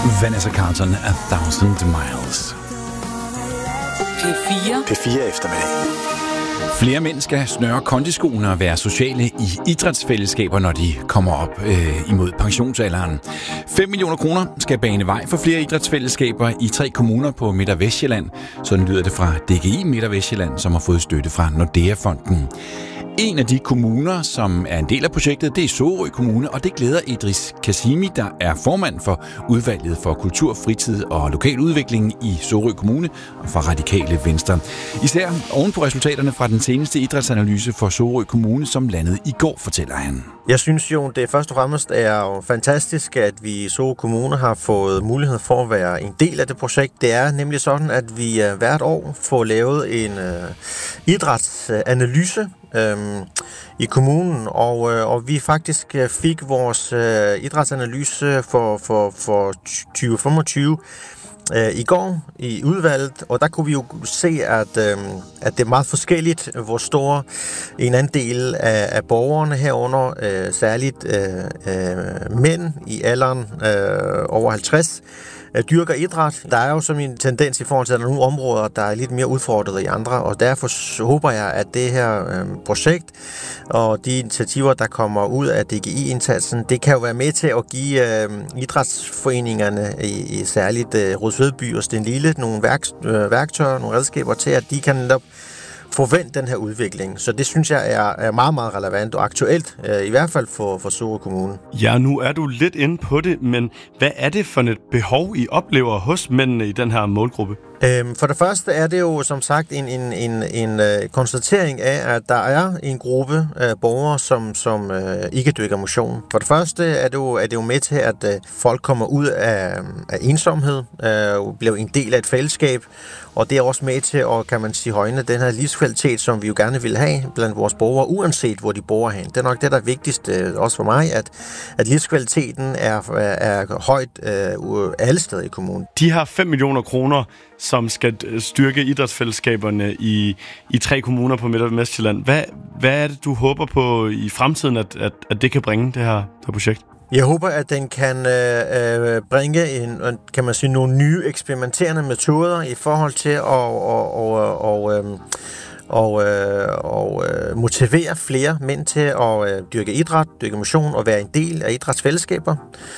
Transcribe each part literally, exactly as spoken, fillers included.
Vanessa Carlton, A Thousand Miles. P fire. P fire eftermiddag. Flere mænd skal snøre kondiskoene og være sociale i idrætsfællesskaber, når de kommer op øh, imod pensionsalderen. fem millioner kroner skal bane vej for flere idrætsfællesskaber i tre kommuner på Midt- og Vestjylland. Sådan lyder det fra D G I Midt- og Vestjylland, som har fået støtte fra Nordea-fonden. En af de kommuner, som er en del af projektet, det er Sorø Kommune, og det glæder Idris Kasimi, der er formand for udvalget for kultur, fritid og lokal udvikling i Sorø Kommune og for Radikale Venstre. Især oven på resultaterne fra den seneste idrætsanalyse for Sorø Kommune, som landede i går, fortæller han. Jeg synes jo, det først og fremmest er jo fantastisk, at vi i Sorø Kommune har fået mulighed for at være en del af det projekt. Det er nemlig sådan, at vi hvert år får lavet en uh, idrætsanalyse Øhm, i kommunen, og, øh, og vi faktisk fik vores øh, idrætsanalyse for, for, for tyve femogtyve øh, i går i udvalget, og der kunne vi jo se, at, øh, at det er meget forskelligt, hvor stor en anden del af, af borgerne herunder, øh, særligt øh, øh, mænd i alderen øh, over halvtreds, dyrker idræt. Der er jo som en tendens i forhold til, at der er nogle områder, der er lidt mere udfordrede i andre, og derfor håber jeg, at det her øh, projekt og de initiativer, der kommer ud af D G I-indsatsen, det kan jo være med til at give øh, idrætsforeningerne, i, i særligt øh, Rødsvedby og Stenlille, nogle værk, øh, værktøjer, nogle redskaber til, at de kan netop forvente den her udvikling. Så det synes jeg er, er meget, meget relevant og aktuelt, øh, i hvert fald for, for Sorø Kommune. Ja, nu er du lidt inde på det, men hvad er det for et behov, I oplever hos mændene i den her målgruppe? Øhm, for det første er det jo som sagt en, en, en, en uh, konstatering af, at der er en gruppe uh, borgere, som, som uh, ikke dyrker motion. For det første er det jo, er det jo med til, at uh, folk kommer ud af, af ensomhed, uh, bliver en del af et fællesskab, og det er også med til at, kan man sige, højne den her livskvalitet, som vi jo gerne vil have blandt vores borgere, uanset hvor de bor hen. Det er nok det, der er vigtigst, uh, også for mig, at, at livskvaliteten er, er, er højt uh, alle steder i kommunen. De her fem millioner kroner, som skal styrke idrætsfællesskaberne i, i tre kommuner på Midt- og Vestjylland. Hvad, hvad er det, du håber på i fremtiden, at, at, at det kan bringe, det her, det her projekt? Jeg håber, at den kan øh, bringe en, kan man sige, nogle nye eksperimenterende metoder i forhold til at og, og, og, øh, og, øh, og øh, motivere flere mænd til at øh, dyrke idræt, dyrke motion og være en del af idrætsfællesskaber.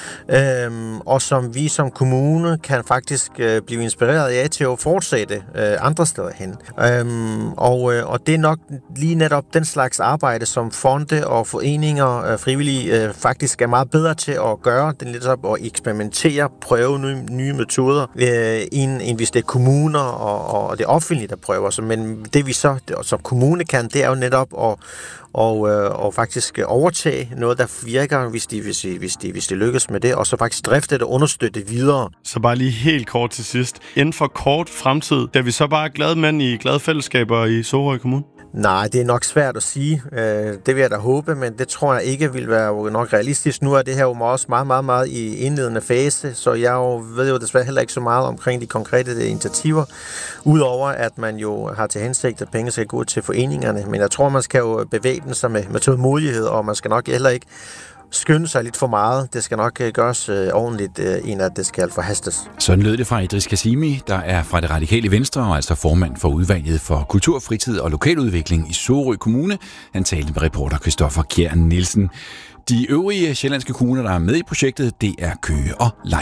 Øhm, og som vi som kommune kan faktisk øh, blive inspireret af til at fortsætte øh, andre steder hen. Øhm, og, øh, og det er nok lige netop den slags arbejde, som fonde og foreninger, øh, frivillige, øh, faktisk er meget bedre til at gøre. Det er netop at eksperimentere, prøve nye, nye metoder, øh, end, end hvis det er kommuner og, og det offentlige, der prøver. Så, men det vi så som kommune kan, det er jo netop at Og, øh, og faktisk overtage noget, der virker, hvis de, hvis, de, hvis, de, hvis de lykkes med det, og så faktisk drifte det og understøtte det videre. Så bare lige helt kort til sidst. Inden for kort fremtid, er vi så bare glade mænd i glade fællesskaber i Sorø Kommune? Nej, det er nok svært at sige. Det vil jeg da håbe, men det tror jeg ikke vil være nok realistisk. Nu er det her jo også meget, meget, meget i indledende fase, så jeg jo, ved jo desværre heller ikke så meget omkring de konkrete initiativer, udover at man jo har til hensigt, at penge skal gå til foreningerne. Men jeg tror, man skal jo bevæge den sig med, med tålmodighed, og man skal nok heller ikke skynde sig lidt for meget. Det skal nok gøres øh, ordentligt, øh, end at det skal forhastes. Sådan lød det fra Idris Kasimi, der er fra det Radikale Venstre, og altså formand for udvalget for kultur, fritid og lokaludvikling i Sorø Kommune. Han talte med reporter Christoffer Kjær Nielsen. De øvrige sjællandske kommuner, der er med i projektet, det er Køge og Lejre.